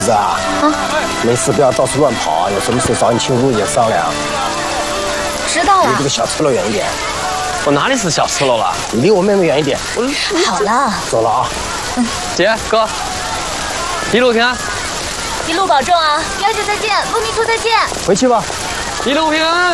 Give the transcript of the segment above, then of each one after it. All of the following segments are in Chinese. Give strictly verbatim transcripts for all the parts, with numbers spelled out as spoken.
子啊，啊，没事不要到处乱跑啊，有什么事找你亲姑姐商量。 知道了。 离这个小赤裸远一点。 我哪里是小赤裸了？ 你离我妹妹远一点。 好了， 走了啊。 嗯， 姐哥，一路平安。 一路保重啊！表姐再见，陆迷途再见。 回去吧。 一路平安。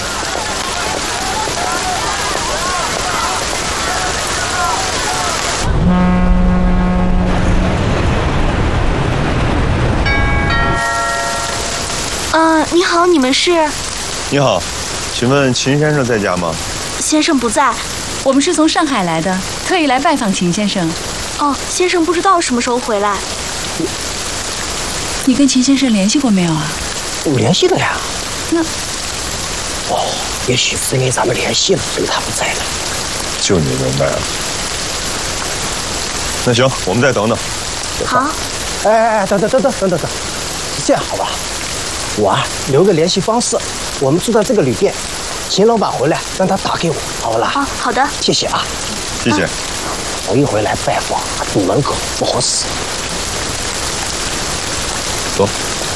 嗯、呃，你好，你们是？ 你好，请问秦先生在家吗？ 先生不在， 我们是从上海来的，特意来拜访秦先生。 哦，先生不知道什么时候回来。 你, 你跟秦先生联系过没有啊？ 我联系了呀。 那…… 哦，也许是因为咱们联系了，所以他不在了。 就你明白了。那行，我们再等等。 好。 哎哎哎，等等等等等等等，这样好吧？我啊留个联系方式，我们住在这个旅店，秦老板回来让他打给我，好不啦？ 啊，好的， 谢谢啊， 谢谢。 我一回来拜访，堵门口不合适。 走。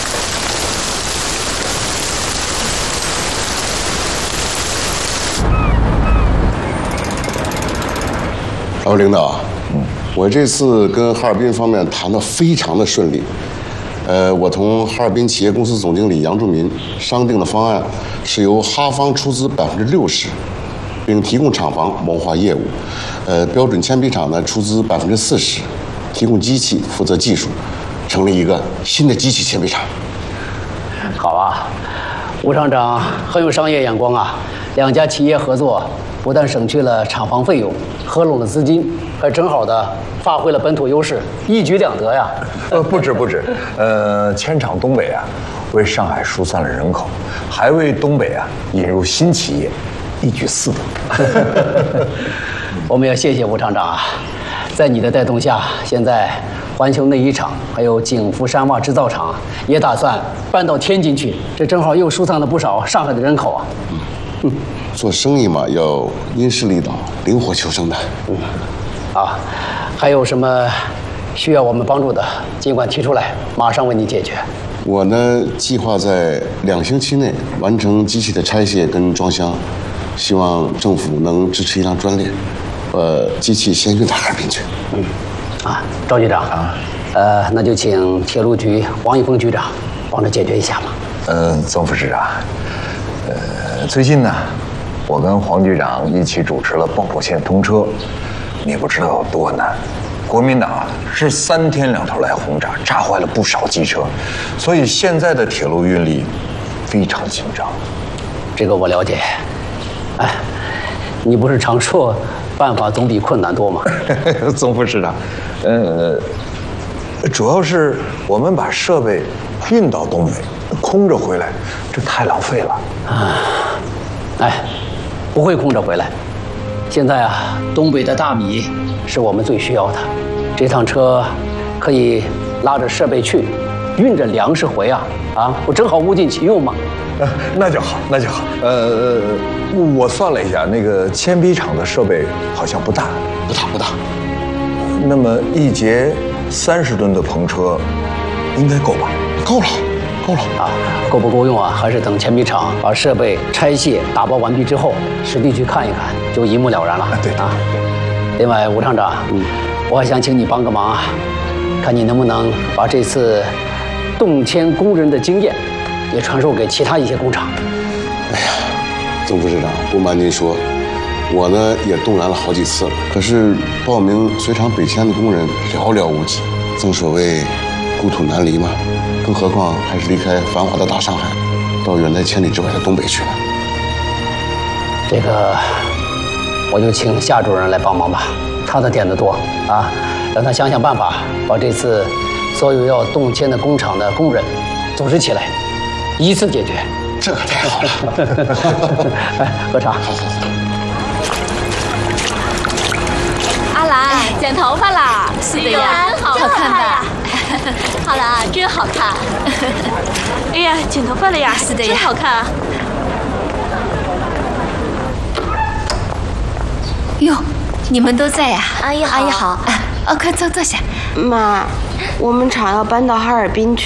老领导，嗯，我这次跟哈尔滨方面谈得非常的顺利。呃，我同哈尔滨企业公司总经理杨仲民商定的方案是由哈方出资百分之六十，并提供厂房谋划业务。呃，标准铅笔厂呢出资百分之四十，提供机器负责技术，成立一个新的机器铅笔厂。 好啊，吴厂长很有商业眼光啊！两家企业合作，不但省去了厂房费用，合拢了资金，还正好的发挥了本土优势，一举两得呀！ 呃，不止不止，呃，铅厂东北啊，为上海疏散了人口，还为东北啊引入新企业，一举四得。 我们要谢谢吴厂长啊，在你的带动下，现在环球内衣厂还有景福山袜制造厂也打算搬到天津去，这正好又疏散了不少上海的人口啊。 嗯，做生意嘛，要因势利导，灵活求生的。 嗯，啊，还有什么需要我们帮助的，尽管提出来，马上为你解决。 我呢，计划在两星期内完成机器的拆卸跟装箱，希望政府能支持一辆专列，呃，机器先运到哈尔滨去。 嗯，啊，赵局长啊，呃，那就请铁路局王一峰局长帮着解决一下吧。 嗯，曾副市长，呃，最近呢，我跟黄局长一起主持了蚌埠线通车，你不知道有多难。国民党是三天两头来轰炸，炸坏了不少机车，所以现在的铁路运力非常紧张。 这个我了解。哎，你不是常说办法总比困难多吗？ 曾副市长，呃，主要是我们把设备运到东北，空着回来，这太浪费了。 啊，哎，不会空着回来。现在啊，东北的大米是我们最需要的。这趟车可以拉着设备去，运着粮食回啊啊，不正好物尽其用吗？ 呃，那就好，那就好。呃，我算了一下，那个铅笔厂的设备好像不大， 不大不大。 那么一节三十吨的篷车，应该够吧？ 够了，够了啊！够不够用啊？还是等铅笔厂把设备拆卸、打包完毕之后，实地去看一看，就一目了然了。 啊，对啊。 另外，吴厂长，嗯，我还想请你帮个忙啊，看你能不能把这次动铅工人的经验也传授给其他一些工厂。 哎呀，曾副市长，不瞒您说，我呢也动员了好几次，可是报名随厂北迁的工人寥寥无几。正所谓故土难离嘛，更何况还是离开繁华的大上海，到远在千里之外的东北去了。 这个，我就请夏主任来帮忙吧，他的点子多啊，让他想想办法，把这次所有要动迁的工厂的工人组织起来，依次解决。 这可太好了！ 哎，喝茶。 阿兰，剪头发啦？是的呀，好看吧？好啦，真好看。哎呀，剪头发了呀？是的呀，真好看啊。 哟，你们都在呀？ 阿姨好， 阿姨好。哦，快坐坐下。 妈，我们厂要搬到哈尔滨去。